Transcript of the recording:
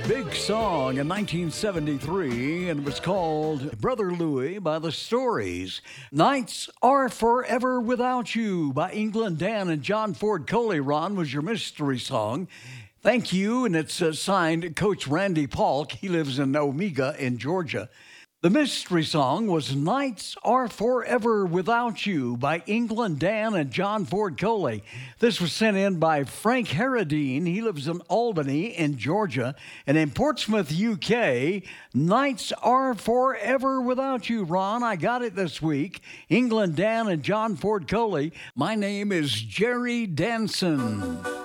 big song in 1973, and it was called Brother Louie by The Stories. Nights Are Forever Without You by England Dan and John Ford Coley. Ron, was your mystery song. Thank you, and it's signed Coach Randy Paulk. He lives in Omega in Georgia. The mystery song was Nights Are Forever Without You by England Dan and John Ford Coley. This was sent in by Frank Harradine. He lives in Albany in Georgia. And in Portsmouth, UK, Nights Are Forever Without You. Ron, I got it this week. England Dan and John Ford Coley. My name is Jerry Danson.